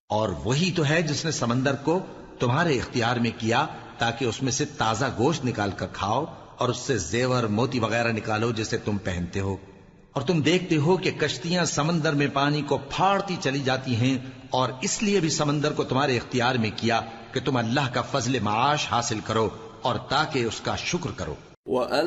और वही तो है जिसने समंदर को तुम्हारे इख्तियार में किया ताकि उसमें से ताजा गोश्त निकाल कर खाओ और उससे जेवर मोती वगैरह निकालो जिसे तुम पहनते हो। और तुम देखते हो कि कश्तियां समंदर में पानी को फाड़ती चली जाती हैं, और इसलिए भी समंदर को तुम्हारे इख्तियार में किया कि तुम अल्लाह का फजल माश हासिल करो और ताकि उसका शुक्र करो।